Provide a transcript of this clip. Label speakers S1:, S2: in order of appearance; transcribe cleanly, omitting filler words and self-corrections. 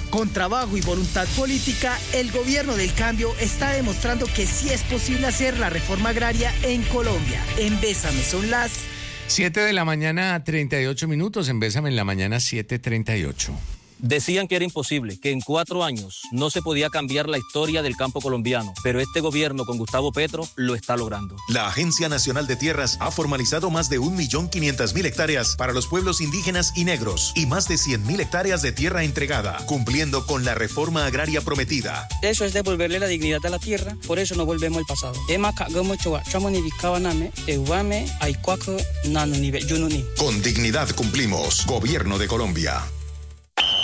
S1: Con trabajo y voluntad política, el gobierno del cambio está demostrando que sí es posible hacer la reforma agraria en Colombia. En Bésame son las
S2: 7 de la mañana, 38 minutos. En Bésame en la mañana, 7:38.
S3: Decían que era imposible, que en 4 años no se podía cambiar la historia del campo colombiano, pero este gobierno con Gustavo Petro lo está logrando.
S4: La Agencia Nacional de Tierras ha formalizado más de 1.500.000 hectáreas para los pueblos indígenas y negros y más de 100.000 hectáreas de tierra entregada, cumpliendo con la reforma agraria prometida.
S5: Eso es devolverle la dignidad a la tierra, por eso no volvemos al pasado.
S4: Con dignidad cumplimos. Gobierno de Colombia.